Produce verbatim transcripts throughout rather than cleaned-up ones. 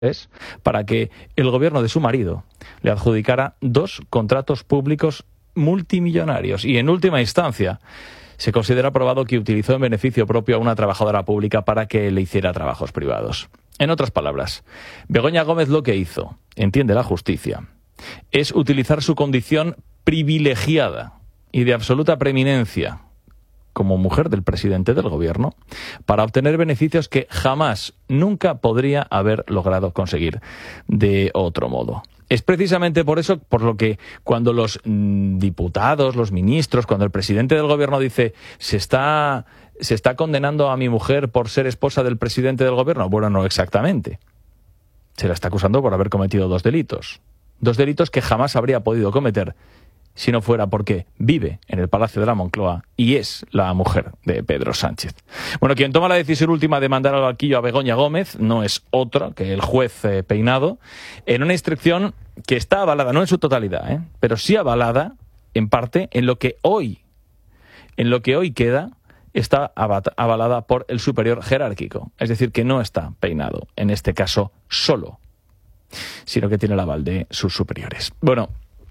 para que el gobierno de su marido le adjudicara dos contratos públicos multimillonarios y, en última instancia, se considera probado que utilizó en beneficio propio a una trabajadora pública para que le hiciera trabajos privados. En otras palabras, Begoña Gómez lo que hizo, entiende la justicia, es utilizar su condición privilegiada y de absoluta preeminencia como mujer del presidente del gobierno para obtener beneficios que jamás, nunca podría haber logrado conseguir de otro modo. Es precisamente por eso por lo que cuando los mm, diputados, los ministros, cuando el presidente del gobierno dice se está, se está condenando a mi mujer por ser esposa del presidente del gobierno, bueno, no exactamente. Se la está acusando por haber cometido dos delitos. Dos delitos que jamás habría podido cometer si no fuera porque vive en el Palacio de la Moncloa y es la mujer de Pedro Sánchez. Bueno, quien toma la decisión última de mandar al banquillo a Begoña Gómez no es otro que el juez eh, Peinado, en una instrucción que está avalada, no en su totalidad, ¿eh? pero sí avalada, en parte, en lo que hoy, en lo que hoy queda, está avalada por el superior jerárquico. Es decir, que no está Peinado, en este caso, solo, sino que tiene el aval de sus superiores. Bueno,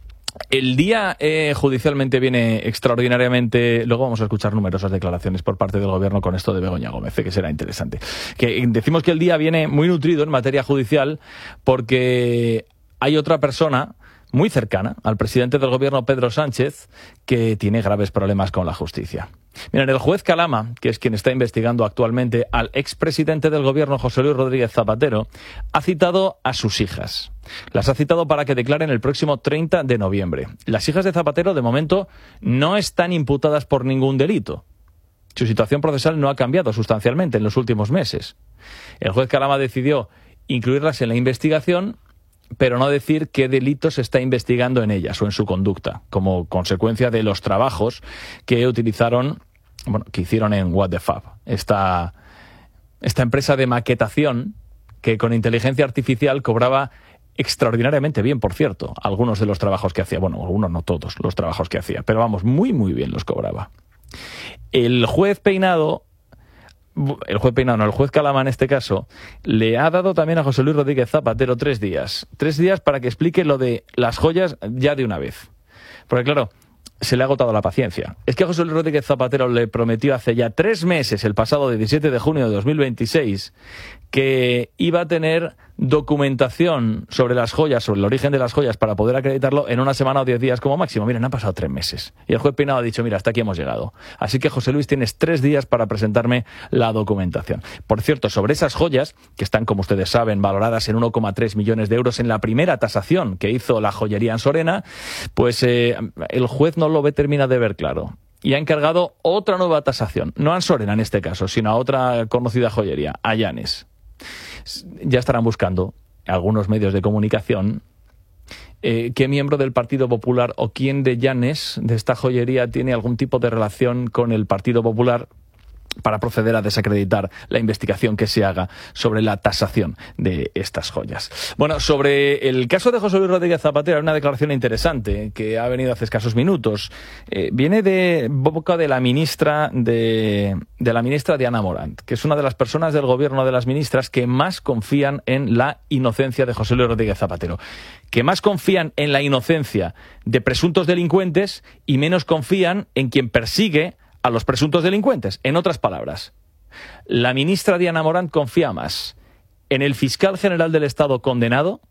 el día eh, judicialmente viene extraordinariamente. Luego vamos a escuchar numerosas declaraciones por parte del gobierno con esto de Begoña Gómez, que será interesante. Que decimos que el día viene muy nutrido en materia judicial porque hay otra persona muy cercana al presidente del gobierno, Pedro Sánchez, que tiene graves problemas con la justicia. Miren, el juez Calama, que es quien está investigando actualmente al expresidente del gobierno, José Luis Rodríguez Zapatero, ha citado a sus hijas. Las ha citado para que declaren el próximo treinta de noviembre. Las hijas de Zapatero, de momento, no están imputadas por ningún delito. Su situación procesal no ha cambiado sustancialmente en los últimos meses. El juez Calama decidió incluirlas en la investigación, pero no decir qué delitos se está investigando en ellas o en su conducta, como consecuencia de los trabajos que utilizaron, bueno, que hicieron en What the Fab, esta, esta empresa de maquetación que con inteligencia artificial cobraba extraordinariamente bien, por cierto, algunos de los trabajos que hacía, bueno, algunos no todos los trabajos que hacía, pero vamos, muy muy bien los cobraba. El juez Peinado El juez Peinado, no, el juez Calama en este caso, le ha dado también a José Luis Rodríguez Zapatero tres días. Tres días para que explique lo de las joyas ya de una vez. Porque claro, se le ha agotado la paciencia. Es que a José Luis Rodríguez Zapatero le prometió hace ya tres meses, el pasado diecisiete de junio de dos mil veintiséis, que iba a tener documentación sobre las joyas, sobre el origen de las joyas, para poder acreditarlo en una semana o diez días como máximo. Miren, han pasado tres meses. Y el juez Peinado ha dicho, mira, hasta aquí hemos llegado. Así que, José Luis, tienes tres días para presentarme la documentación. Por cierto, sobre esas joyas, que están, como ustedes saben, valoradas en uno coma tres millones de euros en la primera tasación que hizo la joyería en Sorena, pues eh, el juez no lo ve, termina de ver claro. Y ha encargado otra nueva tasación. No a Sorena en este caso, sino a otra conocida joyería, a Llanes. Ya estarán buscando algunos medios de comunicación eh, qué miembro del Partido Popular o quién de Llanes, de esta joyería, tiene algún tipo de relación con el Partido Popular para proceder a desacreditar la investigación que se haga sobre la tasación de estas joyas. Bueno, sobre el caso de José Luis Rodríguez Zapatero, hay una declaración interesante que ha venido hace escasos minutos. Eh, viene de boca de la ministra de, de la ministra Diana Morant, que es una de las personas del gobierno de las ministras que más confían en la inocencia de José Luis Rodríguez Zapatero, que más confían en la inocencia de presuntos delincuentes y menos confían en quien persigue a los presuntos delincuentes. En otras palabras, la ministra Diana Morant confía más en el fiscal general del Estado condenado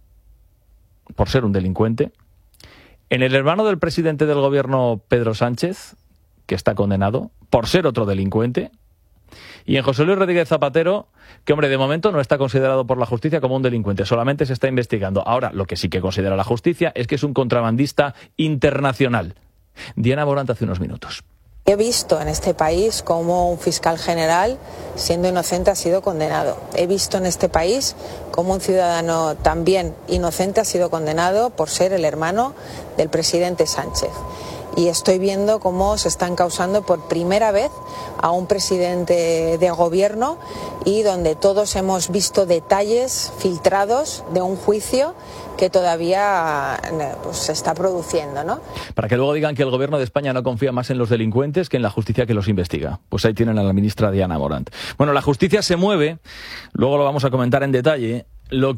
por ser un delincuente, en el hermano del presidente del gobierno, Pedro Sánchez, que está condenado por ser otro delincuente, y en José Luis Rodríguez Zapatero, que, hombre, de momento no está considerado por la justicia como un delincuente, solamente se está investigando. Ahora, lo que sí que considera la justicia es que es un contrabandista internacional. Diana Morant hace unos minutos. He visto en este país cómo un fiscal general, siendo inocente, ha sido condenado. He visto en este país cómo un ciudadano también inocente ha sido condenado por ser el hermano del presidente Sánchez. y estoy viendo cómo se están causando por primera vez a un presidente de gobierno y donde todos hemos visto detalles filtrados de un juicio que todavía pues, se está produciendo, ¿no? Para que luego digan que el gobierno de España no confía más en los delincuentes que en la justicia que los investiga. Pues ahí tienen a la ministra Diana Morant. Bueno, la justicia se mueve, luego lo vamos a comentar en detalle. Lo